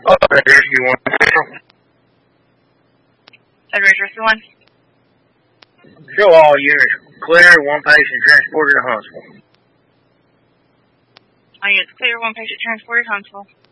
Rescue 1. Rescue 1. Show all units clear, one patient transported to Huntsville. All units clear, one patient transported to Huntsville.